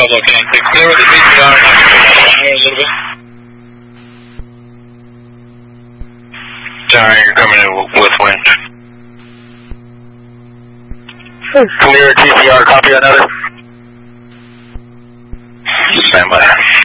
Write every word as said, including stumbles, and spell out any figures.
Bravo, can you clear with the T C R a little bit? Sorry, you're coming in with wind. Clear T C R, copy another. Stand by.